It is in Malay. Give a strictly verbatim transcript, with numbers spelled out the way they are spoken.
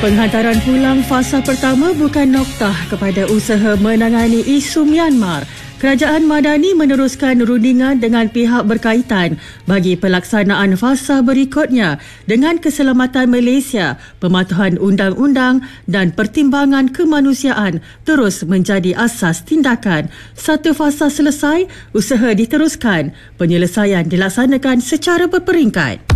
Penghantaran pulang fasa pertama bukan noktah kepada usaha menangani isu Myanmar. Kerajaan Madani meneruskan rundingan dengan pihak berkaitan bagi pelaksanaan fasa berikutnya dengan keselamatan Malaysia, pematuhan undang-undang dan pertimbangan kemanusiaan terus menjadi asas tindakan. Satu fasa selesai, usaha diteruskan. Penyelesaian dilaksanakan secara berperingkat.